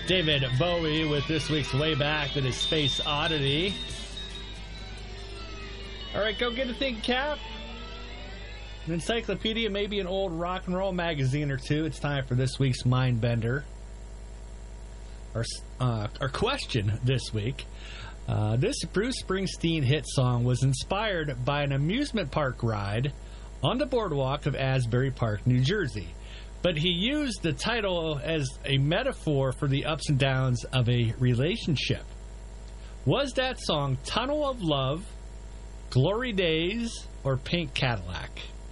David Bowie with this week's Way Back with his Space Oddity. All right, go get a thing, Cap. An encyclopedia, maybe an old rock and roll magazine or two. It's time for this week's Mind Bender. Our question this week. This Bruce Springsteen hit song was inspired by an amusement park ride on the boardwalk of Asbury Park, New Jersey. But he used the title as a metaphor for the ups and downs of a relationship. Was that song Tunnel of Love, Glory Days, or Pink Cadillac?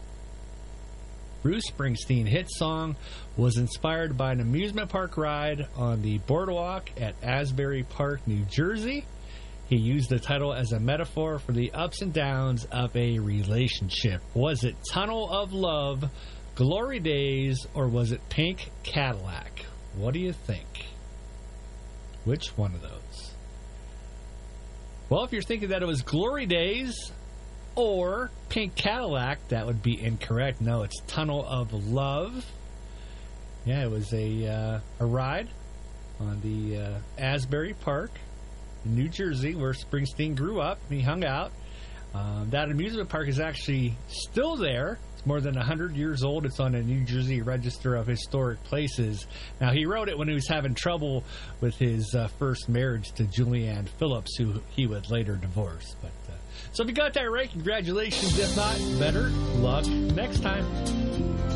Bruce Springsteen hit song was inspired by an amusement park ride on the boardwalk at Asbury Park, New Jersey. He used the title as a metaphor for the ups and downs of a relationship. Was it Tunnel of Love, Glory Days, or was it Pink Cadillac? What do you think? Which one of those? Well, if you're thinking that it was Glory Days or Pink Cadillac, that would be incorrect. No, it's Tunnel of Love. Yeah, it was a ride on the Asbury Park in New Jersey, where Springsteen grew up and he hung out. That amusement park is actually still there. It's more than 100 years old. It's on a New Jersey Register of Historic Places. Now, he wrote it when he was having trouble with his first marriage to Julianne Phillips, who he would later divorce. But so if you got that right, congratulations. If not, better luck next time.